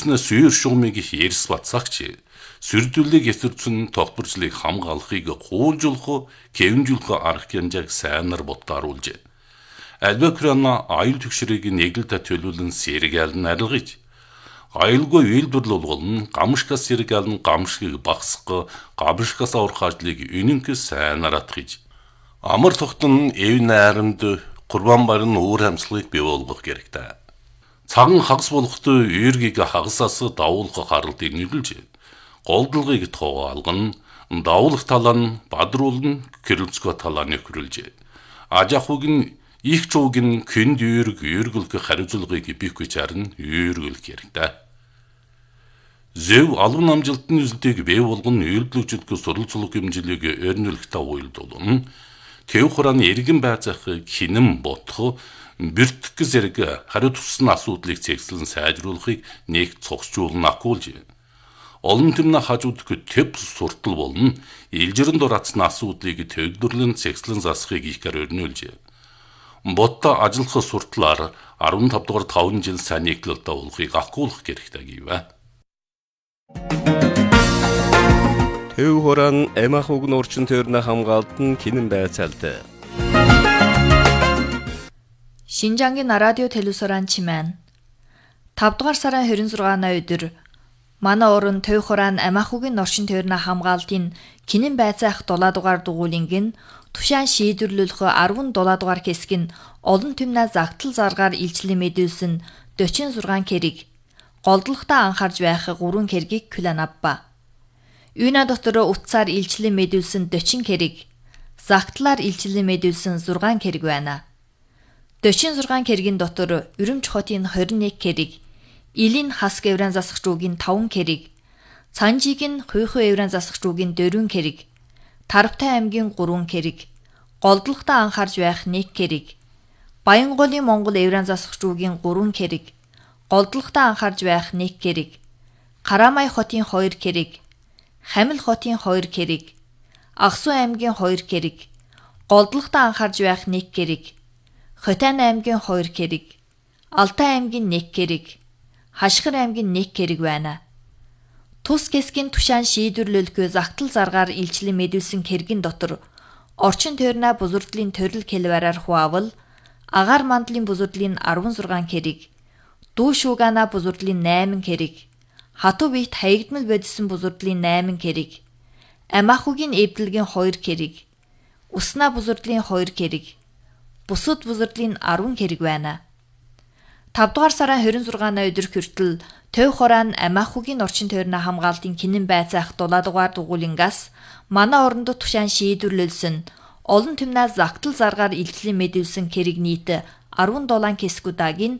Эснэ сүйр шугмыг эрс батсагч сүрдүүлэг эсэрцэн тогтворчлыг хамгаалахыг хуулжуулах, кэвнжүүлэх арга хэмжээг сайнаар бодтааруулжээ. Альва Украина аюул түгшрийг нэгэлдэ төлөвлөн сэргэлэн арилгаж, аюулгүй үйлдвэрлэл болгон гамшгаас сэргэлэн гамшгийг багасгах, гамшгаас аврах ажлыг үнэнхэ сайнаар атгаж, амар тогтон эв найрамд курбан барин уур амьсгалыг бий болгох хэрэгтэй. Цаган хагас болохтой үйргийг хагасаас давуулах харалтыг нийлүүлж, голдлогыг тоогоалган, давуулах талаа нь бадруулан кирилцко талааны хөрүүлжээ. Ажахуг нь их чууг нь këнд үйргөлөх хариуцлагыг бийхгүйч харин үйргөлөх хэрэгтэй. Зөв албан амжилтны үзэлтийг бий болгон үйлдвэрлэгчдийн сурвалжлах хэмжээлийг өрнүүлэх тавуйлдуулна. Тэв хурааны иргэн байцаах хинэн бодох, бэртэх зэрэг хариу туссан асуудлыг цэгцлэн сайжруулахыг нэг цогцжуулна акуулж. Олон түмнэ хажуудах төв суртал болно. Илжирэн дурацсан асуудлыг төвлөрлөн цэгцлэн засахыг ихгээр өрнүүлж. Ботто ажиллах суртлаар 15 дугаар 5 жил сайн нийтлэлтэй болохыг акуулах хэрэгтэй гэвэ. Төв хуран эмахуг нурчин төрнө хамгаалтан кинэн байцаалт. Шинжангийн радио телевизоран чимэн 5 дугаар сарын 26-ны өдөр манай орон төв хуран эмахугийн нурчин төрнө хамгаалтын кинэн байцаах 7 дугаар дугуулинг нь тушаан шийдвэрлэх 17 дугаар хэсэг нь олон түмнээ загтал заргаар илчлэн мэдүүлсэн 46 кэрэг, голдлоготой анхаарч байх 3 кэргийг күлэн авба. Юуна дотор утсаар илчлэн мэдүүлсэн 40 кэрэг, загтлаар илчлэн мэдүүлсэн 6 кэрэг байна. 46 кэрэгийн дотор Өрөмч хотын 21 кэрэг, Илийн хаск евран засагч руугийн 5 кэрэг, Цанжигийн Хуйху евран засагч руугийн 4 кэрэг, Тарвтай аймгийн 3 кэрэг, голдлоготой анхаарч байх 1 кэрэг, Баянголын Монгол евран засагч руугийн 3 кэрэг, голдлоготой анхаарч байх 1 кэрэг, Карамай хотын 2 кэрэг, Хамил хотын 2 кэрэг, Агсуу аймгийн 2 кэрэг, голдлоготой анхаарч байх 1 кэрэг, Хотайн аймгийн 2 кэрэг, Алтай аймгийн 1 кэрэг, Хашгир аймгийн 1 кэрэг байна. Тус хэсгийн тушаан шийдвэрлэлгүй загтал заргаар илчлэн мэдүүлсэн кэргийн дотор орчин тойрноо бузурдлын төрөл келвараар хуавал, агаар мандлын бузурдлын 16 кэрэг, дүү шуугана бузурдлын 8 кэрэг, хатуу бийт хаягдмал бодисон бузурдлын 8 кэрэг, амахугийн эвдэлгийн 2 кэрэг, уснаа бузурдлын 2 кэрэг, бусад бузурдлын 10 кэрэг байна. 5 дугаар сарын 26-ны өдөр хүртэл төв хуран амахугийн орчин тойрноо хамгаалтын кинэн байцаах 7 дугаар дугуулингаас манай оронд тушаан шийдвэрлэлсэн олон түмнээ загтал заргаар илчлэн мэдүүлсэн кэрэг нийт 17 хэсгүүдэг нь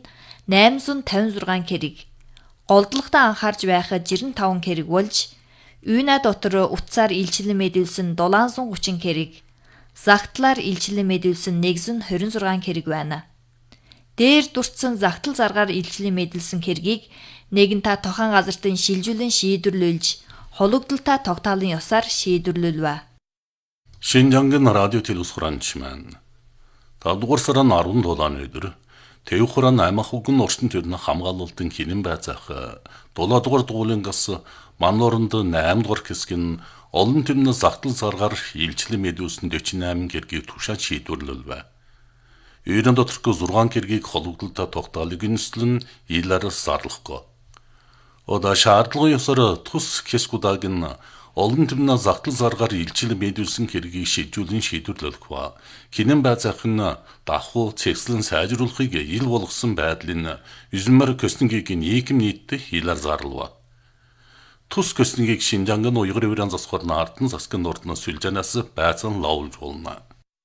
856 кэрэг, голдлоготой анхаарч байх 65 кэрэг болж, Юуна дотор утсаар илчлэн мэдүүлсэн 730 кэрэг, загтлаар илчлэн мэдүүлсэн 126 кэрэг байна. Дээр дурдсан загтал заргаар илчлэн мэдүүлсэн кэргийг нэгэн та тохон газартын шилжүүлэн шийдвэрлүүлж, хологдолтой тогтоолын ёсоор шийдвэрлүүлвэ. Шинжангийн радио телевизоран чимэн 5 дугаар сарын 17-ны өдөр Төв хуран амахугийн орчин тойрны хамгаалалтын кинэн байцаах 7 дугаар дугуулингаас манай оронд 8 дугаар хэсэг нь олон түмнэ загтал заргаар илчлэн мэдүүлсэн 48 кэргийг тушаад шийдвэрлэлвэ. Юуна доторх 6 кэргийг хологдолтой тогтоолыг нислэн илээрээс зарлахгүй. Ода шаардлагын ёсоор тус хэсгүүдэг нь олон түмнэ загтал заргаар илчлэн мэдүүлсэн кэргийг шийдвэрлэн шийдвэрлэх ба кинэн байцаах нь давхуу цэгцлэн сайжруулахыг ил болгосон байдлын юзмэр көснөгийг нийгэм нийтдээ илээр зарлав. Тус көснөгийг Шинжангийн уйгыр евран засгын ардын засгийн ордны сүлжээнээс байцаан ловлж болно.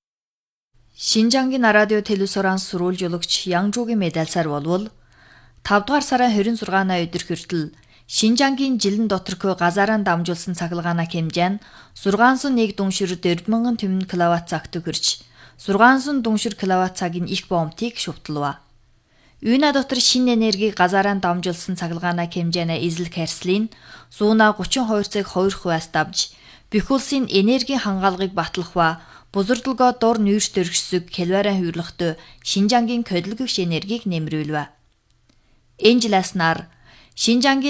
Шинжангийн радио телевизоран сурвалжуулагч Янгжуугийн медальсаар болвол 5 дугаар сарын 26-ны өдөр хүртэл Шинжангийн жилэн доторх газараа дамжуулсан цахилгааны хэмжээ нь 601 дүншир 4,000 түмэн киловатт цагт хүрч 600 дүншир киловатт цагийн их бомтыг шувталва. Юуна дотор шинэ энергийг газараа дамжуулсан цахилгааны хэмжээний эзлэх харьцлын 132 цаг 2%-аас давж бөхүүлсийн энергийн хангаалгыг батлах ба бузурдалгоо дор нүүрс дөргөсөг киловарын хөвлөхтө Шинжангийн хөдөлгөгч энергийг нэмрүүлвэ. Энэ жилээс нар Шинжангийн